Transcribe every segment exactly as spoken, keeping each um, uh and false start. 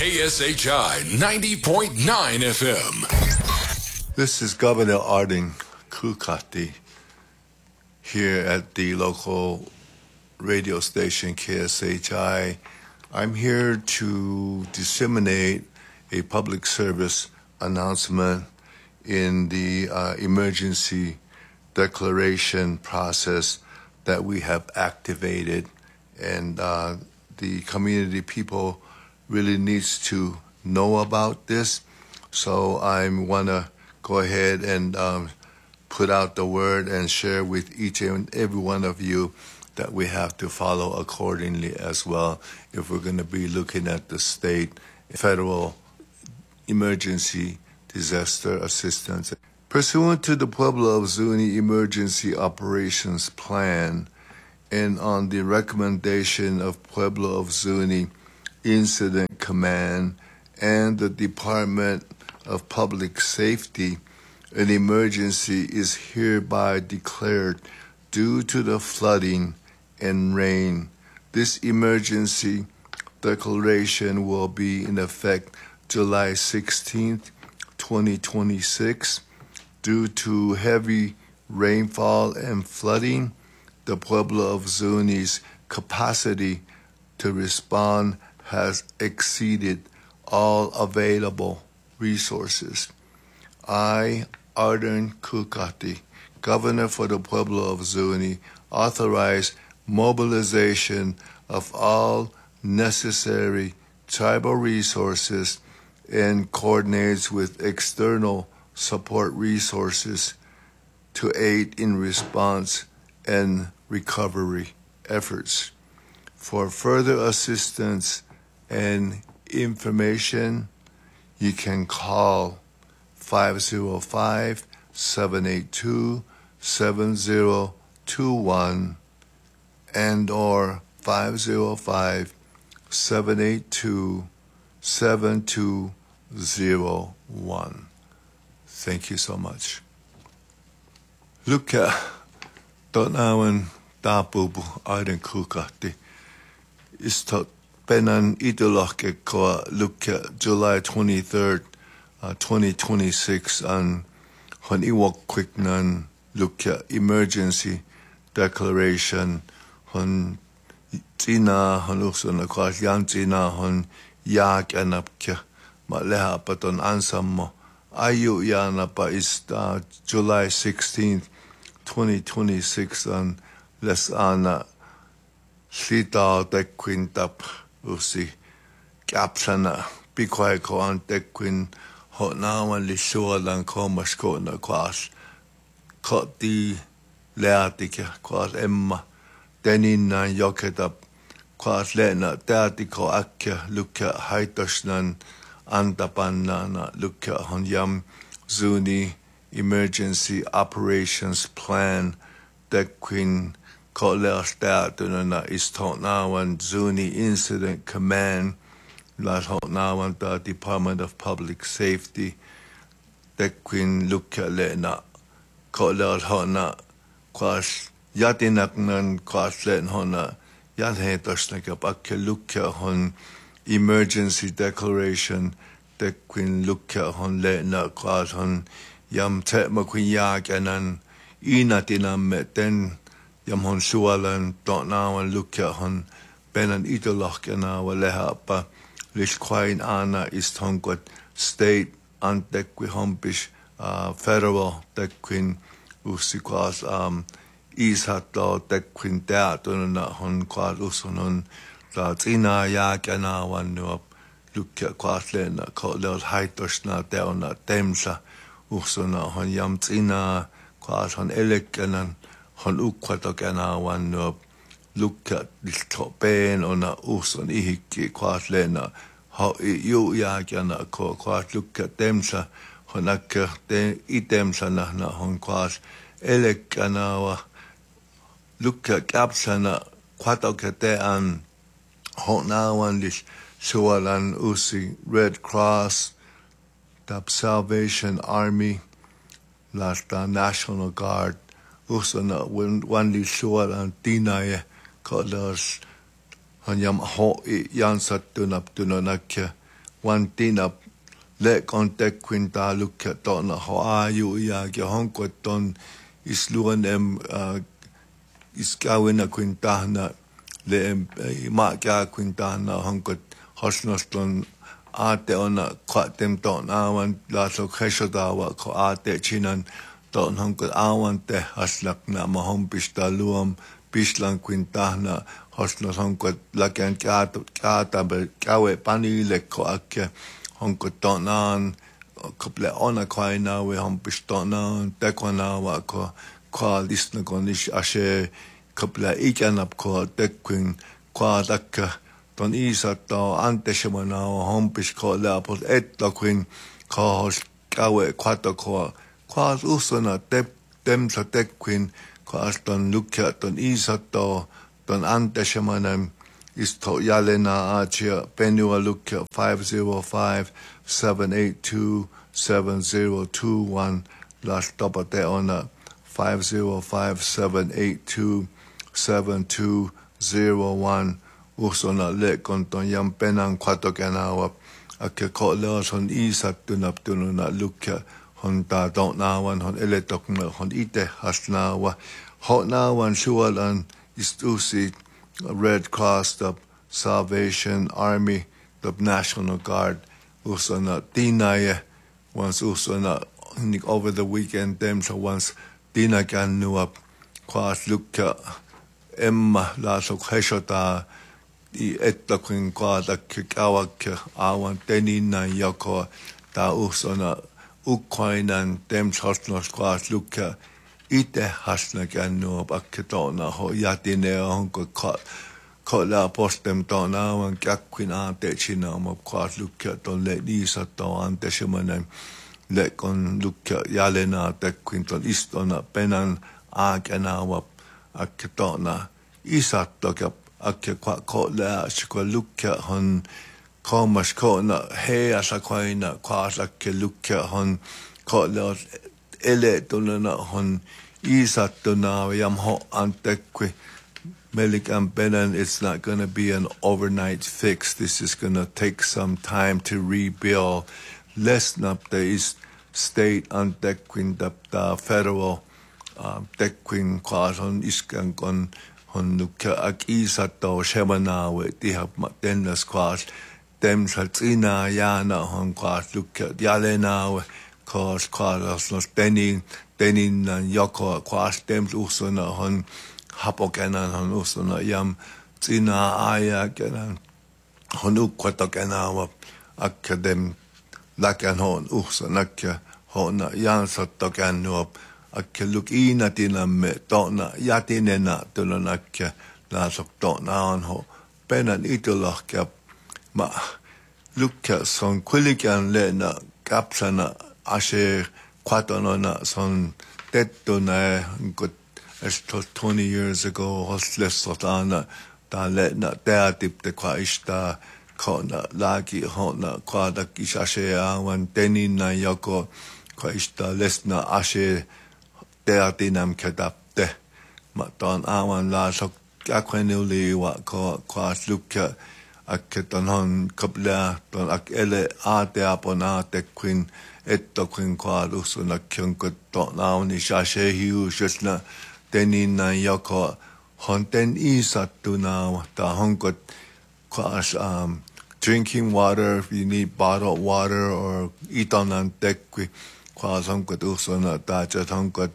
K S H I ninety point nine F M. This is Governor Arden Kukati here at the local radio station K S H I. I'm here to disseminate a public service announcement in the uh, emergency declaration process that we have activated, and uh, the community people really needs to know about this. So I want to go ahead and um, put out the word and share with each and every one of you that we have to follow accordingly as well if we're going to be looking at the state federal emergency disaster assistance. Pursuant to the Pueblo of Zuni Emergency Operations Plan and on the recommendation of Pueblo of Zuni Incident Command and the Department of Public Safety, an emergency is hereby declared due to the flooding and rain. This emergency declaration will be in effect July sixteenth, twenty twenty-six. Due to heavy rainfall and flooding, the Pueblo of Zuni's capacity to respond has exceeded all available resources. I, Arden Kukati, Governor for the Pueblo of Zuni, authorize mobilization of all necessary tribal resources and coordinates with external support resources to aid in response and recovery efforts. For further assistance and information, you can call five oh five, seven eight two, seven oh two one and or five oh five, seven eight two, seven two oh one. Thank you so much. Luka Donawan Dabubu Arden Kukati is to Benan Idoloke Koa Luka July twenty-third, uh, twenty twenty-six on Hon Iwok Quicknan Luka Emergency Declaration Hon Tina Hon Uxon Akwas Yan Tina Hon Yak Anapka Maleha Paton Ansamo Ayu Yanapa is uh, July sixteenth, twenty twenty-six on Lesana Sita Dequintap Usi Capsana Biquai Koan Dequin Hotnawan Lishualan Komaskona Quas Koti Leatica Quas Emma Denina Yoketap Quas Lena Teatico Akia Luka Haitoshnan Antapanana Luka Honyam Zuni Emergency Operations Plan Dequin Koleas Datunana is Totnawan Zuni Incident Command Las Hotnawan the Department of Public Safety Dequin Luka Lena Koleas Hona Quas Yatinaknan Quas Len Hona Yadhetosnakapaka Luka Hon Emergency Declaration Dequin Luka Hon Lena Quas Hon Yam Tetmaquiyak and Inatinam Meten Yam Hon Sualan Dotnawan Luka Hon Benan Idolok and our Lehapa Lishquain Anna is Tonquat State and Dequi Hompish Federal Dequin Usiquas um Ishato Dequin Teatunana Hon Quas Usunon Tina Yakana one up Luka Quatlena Kolos Haitoshna Deona Temsa Ursuna Hon Yam Tina Quas Hon Elekanan Hon Uquatokana one up Luka Distopen on a Ursun Ihiki Quatlena How you Yakana Ko Quas Luka Temsa Honaka Itemsa Nahna Hon Quas Elekanawa Luka Capsana Quatokate and Hotnawan Lish Sualan Usi Red Cross, the Salvation Army, Lasta National Guard, Usana Wan Lish Sualan Dinaye, Kolas Hanyam Ho Yansat Tunap Tunanaka, one tinap le kontek kwinta lukka tona ho ayu ya ge honkot ton isluan em iskawina kwintahna le em ma kya kwintahna honkot hosnoston ate ona kwatem ton awan la so kheshodawa ko ate chinan ton honkot awante haslak na mahom pistaluam pislan kwintahna hosnos honkot lakan kya kya be kawe panile ko akke honkot tonan couple ona kwaina we hom pistonan tekwana wa ko kwa lisna konish ashe couple ikanap ko tekwin kwa dakka ton isa to ante shemana hom pisko la pos et lokwin ko kawe kwato ko kwa usona te dem sa tekwin ko aston lukya ton isa to ton ante shemana isto yalena achia penua lukya five zero five seven eight two seven zero two one last topate ona five zero five seven eight two seven two zero one usona le konton yam penan kwato kanawa ake ko le son isa tunap tununa lukya honta don't nawan hon eletok me hon ite hasnawa hot nawan shualan istusi Red Cross, the Salvation Army, the National Guard, usona tinaya once usona over the weekend them so once tina kan nu up kwas lukka emma la so kheshota I etta kun kwada kawak awan tenina yako ta usona Ukrainan dem hosnos kwas lukka ite hasna kan nu up aketona ho yatine honko ko ko la postem tona wan kakwina te china mo kwas lukka ton le disa to ante shemanen le kon lukka yalena te quinton istona penan akena wa aketona isatto kap akke kwa ko la shko lukka hon komas ko na he asa koina kwa akke lukka hon ko la ele tonana hon isatto na yam ho antekwe Melik and Benan, it's not going to be an overnight fix. This is going to take some time to rebuild. Less up the East State and Dequin, the federal Dequin class on Iskan on Honuka Akisato Shemanawe, they have Matendas class, them Satina Yana Hon class, look at Yalenawe, cause class, no Denin, Denin and Yoko class, them Usuna Hon. Hapokenan hon usona yam tsina aya kenan hon ukwato kenawa akadem lakan hon usona kya hona yansatto kenuop akkeluk ina tinamme tona yatinena tulonakya lasok tona on ho penan itulahkya ma lukya son kulikan lena kapsana ashe kwatonona son tettuna nkut Esto twenty years ago, hostless sotana, da letna dea dip de qua ishta, kona lagi hona qua da kishashe awan tenin na yoko, qua ishta lesna ashe dea dinam kedapte. Maton awan la sok akwenuli wa ko qua slukya, aketon hon kabla, ton ak ele a dea pona te quin, etto quin qua lusuna kyunkut ton awan ishashe hiu shusna, Tenin na yoko honten isattu na ta honkot kwas um drinking water if you need bottled water or itonan tekwi kwas honkot usona ta chat honkot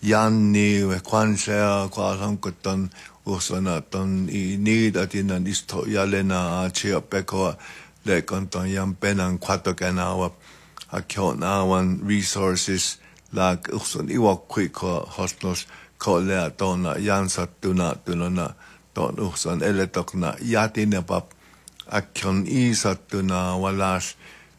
yanni we kwansea kwas honkot ton usona ton I need atinan isto yalena achia peko le konton yam penan kwato kanawa akyon awan resources like uson iwa quick hosnos ko lea tona yansattuna tunona ton uhsan eletokna yatinepap akyon isattuna walas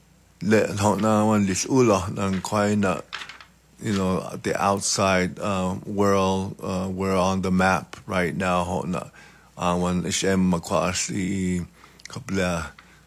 le hona wan lis ulo nan kwaina you know the outside uh, world uh, we're on the map right now hona awan ishem makwas I kabla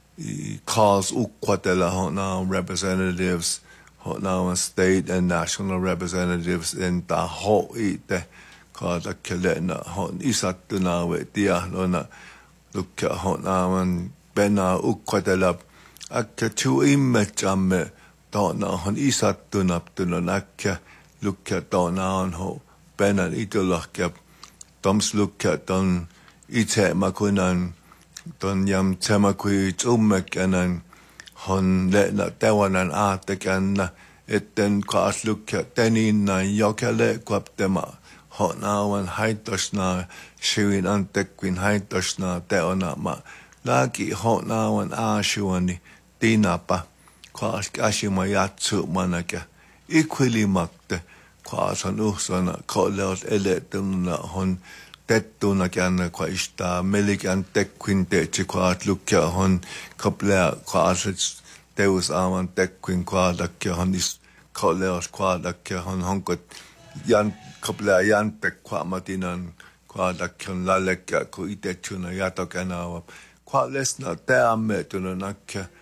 I cause ukwatela hona representatives now state and national representatives in the whole ite called the Kelena hon isatuna we dia lona look at hon aman bena ukwatela akka tu immetjamme tona hon isattunaptuna nakka lukka tona on ho penan itulahka toms lukka ton ite makunan ton jam temakui tsummekänan hon lena tewanan aatekanna etten kaas lukka teninnan jokele kuaptema hon awan haitosna syvin antekvin haitosna teona ma laki hon awan aasuani tinapa kaas käsima jatsu manaka ikwilimakte kaas on uhsana koleos eletunna hon tettuna känna kwaista melikän tekquin techi kwaat lukkia hon koplea kwaasets teus aaman tekquin kwaadakkia hon is koleos kwaadakkia hon honkot jan koplea jantek kwaamatinan kwaadakkia hon lalekkia ku itetuna jatokänava kwaalesna teamme tuna nakkia